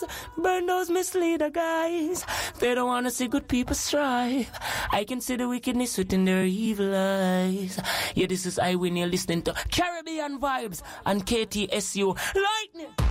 lies. Burn those misleader guys. They don't wanna see good people strive. I can see the wickedness within their evil eyes. Yeah, this is I when you're listening to Caribbean Vibes and KTSU Lightning.